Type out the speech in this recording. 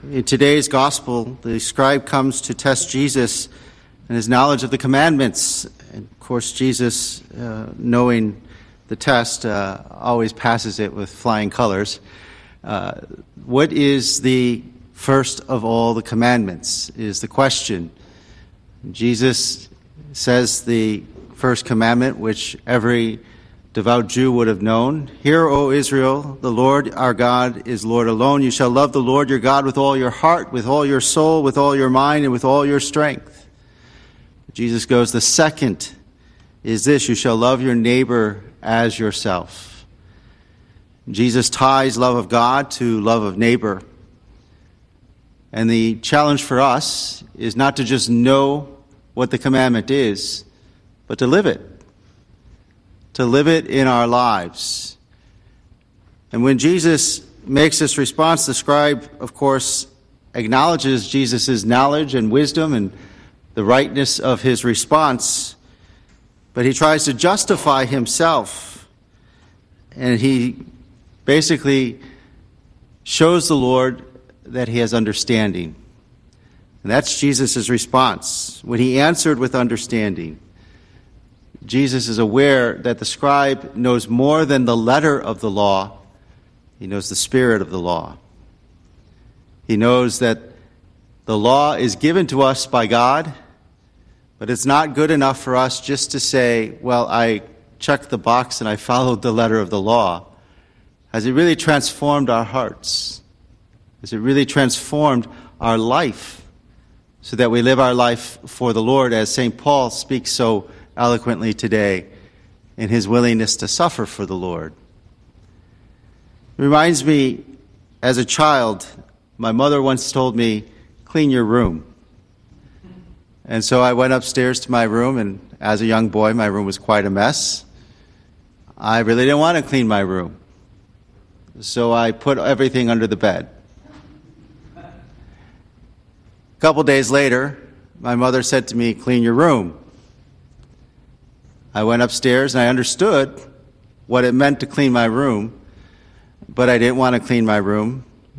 In today's gospel, the scribe comes to test Jesus and his knowledge of the commandments. And of course, Jesus, knowing the test, always passes it with flying colors. What is the first of all the commandments is the question. Jesus says the first commandment, which every devout Jew would have known. Hear, O Israel, the Lord our God is Lord alone. You shall love the Lord your God with all your heart, with all your soul, with all your mind, and with all your strength. Jesus goes, the second is this, you shall love your neighbor as yourself. Jesus ties love of God to love of neighbor. And the challenge for us is not to just know what the commandment is, but to live it. To live it in our lives. And when Jesus makes this response, the scribe, of course, acknowledges Jesus' knowledge and wisdom and the rightness of his response, but he tries to justify himself. And he basically shows the Lord that he has understanding. And that's Jesus' response. When he answered with understanding, Jesus is aware that the scribe knows more than the letter of the law. He knows the spirit of the law. He knows that the law is given to us by God, but it's not good enough for us just to say, well, I checked the box and I followed the letter of the law. Has it really transformed our hearts? Has it really transformed our life so that we live our life for the Lord, as St. Paul speaks so eloquently today in his willingness to suffer for the Lord? It reminds me, as a child, my mother once told me, clean your room. And so I went upstairs to my room, and as a young boy, my room was quite a mess. I really didn't want to clean my room. So I put everything under the bed. A couple days later, my mother said to me, clean your room. I went upstairs and I understood what it meant to clean my room, but I didn't want to clean my room.